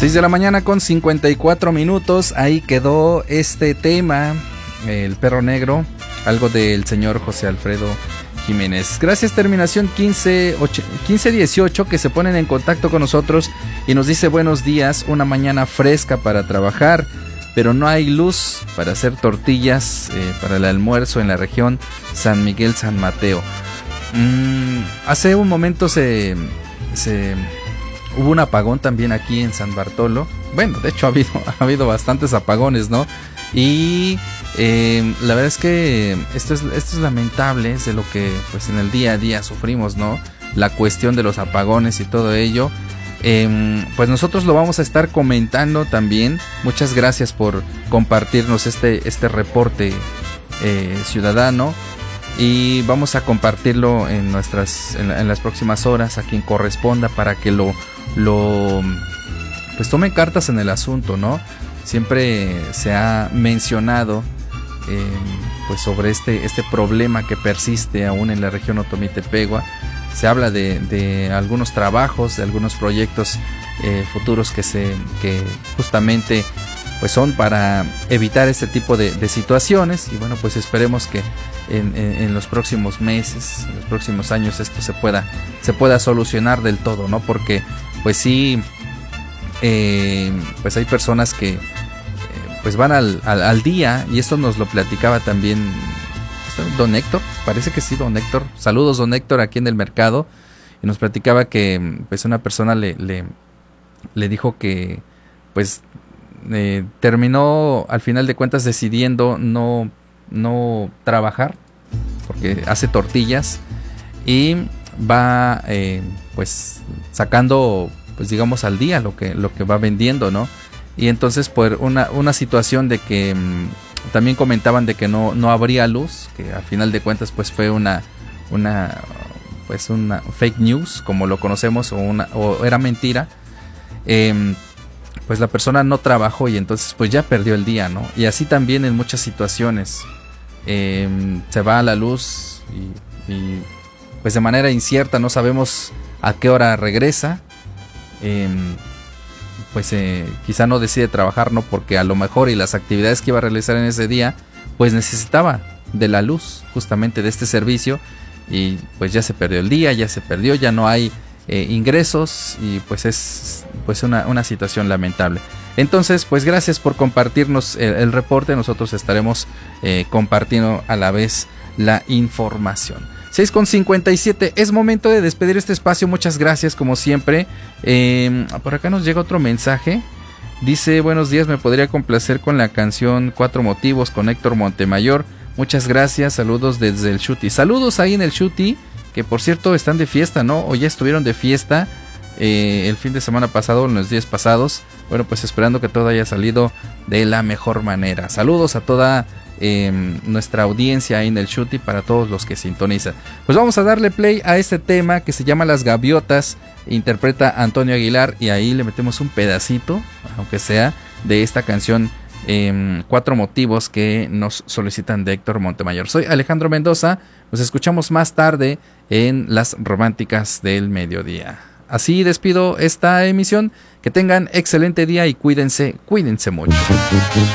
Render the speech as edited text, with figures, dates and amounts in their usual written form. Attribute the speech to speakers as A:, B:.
A: 6 de la mañana con 54 minutos. Ahí quedó este tema, el perro negro, algo del señor José Alfredo Jiménez. Gracias, terminación 1518, que se ponen en contacto con nosotros y nos dice: buenos días, una mañana fresca para trabajar, pero no hay luz para hacer tortillas para el almuerzo en la región San Miguel San Mateo. Hace un momento hubo un apagón también aquí en San Bartolo. Bueno, de hecho ha habido bastantes apagones, ¿no? Y la verdad es que esto es lamentable, es de lo que pues en el día a día sufrimos, ¿no? La cuestión de los apagones y todo ello. Pues nosotros lo vamos a estar comentando también. Muchas gracias por compartirnos este reporte ciudadano. Y vamos a compartirlo en las próximas horas a quien corresponda, para que pues tomen cartas en el asunto, ¿no? Siempre se ha mencionado pues sobre este problema que persiste aún en la región Otomí-Tepegua. Se habla de algunos trabajos, de algunos proyectos futuros que justamente pues son para evitar este tipo de situaciones. Y bueno, pues esperemos que en los próximos meses, en los próximos años, esto se pueda solucionar del todo, ¿no? Porque pues sí, pues hay personas que pues van al día, y esto nos lo platicaba también don Héctor, parece que sí, don Héctor. Saludos, don Héctor, aquí en el mercado. Y nos platicaba que pues una persona le dijo que pues terminó al final de cuentas decidiendo no trabajar, porque hace tortillas y va pues sacando, pues digamos, al día lo que va vendiendo, ¿no? Y entonces por una situación de que también comentaban de que no habría luz, que al final de cuentas pues fue una fake news, como lo conocemos, o era mentira. Pues la persona no trabajó y entonces pues ya perdió el día, ¿no? Y así también en muchas situaciones se va a la luz y pues de manera incierta, no sabemos a qué hora regresa. Pues quizá no decide trabajar, ¿no? Porque a lo mejor y las actividades que iba a realizar en ese día pues necesitaba de la luz, justamente de este servicio, y pues ya se perdió el día, ya no hay ingresos, y pues es pues una situación lamentable. Entonces pues gracias por compartirnos el reporte. Nosotros estaremos compartiendo a la vez la información. 6:57, es momento de despedir este espacio. Muchas gracias como siempre. Por acá nos llega otro mensaje. Dice: buenos días, me podría complacer con la canción Cuatro Motivos con Héctor Montemayor. Muchas gracias, saludos desde el Chuti. Saludos ahí en el Chuti, que por cierto están de fiesta, ¿no? O ya estuvieron de fiesta el fin de semana pasado, en los días pasados. Bueno, pues esperando que todo haya salido de la mejor manera. Saludos a toda nuestra audiencia ahí en el Chuti, para todos los que sintonizan. Pues vamos a darle play a este tema que se llama Las Gaviotas, interpreta Antonio Aguilar, y ahí le metemos un pedacito, aunque sea, de esta canción Cuatro Motivos que nos solicitan de Héctor Montemayor. Soy Alejandro Mendoza, nos escuchamos más tarde en Las Románticas del Mediodía. Así despido esta emisión, que tengan excelente día y cuídense mucho.